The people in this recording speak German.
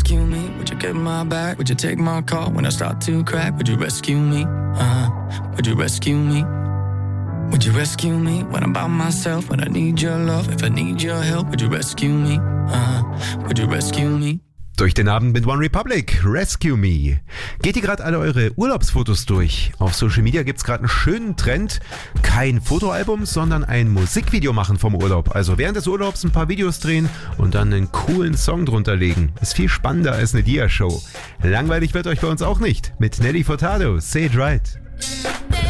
rescue me? Would you get my back? Would you take my call when I start to crack? Would you rescue me? Would you rescue me? Would you rescue me when I'm by myself? When I need your love, if I need your help, would you rescue me? Would you rescue me? Durch den Abend mit One Republic, Rescue Me. Geht ihr gerade alle eure Urlaubsfotos durch? Auf Social Media gibt es gerade einen schönen Trend. Kein Fotoalbum, sondern ein Musikvideo machen vom Urlaub. Also während des Urlaubs ein paar Videos drehen und dann einen coolen Song drunter legen. Ist viel spannender als eine Dia-Show. Langweilig wird euch bei uns auch nicht. Mit Nelly Furtado, Say It Right.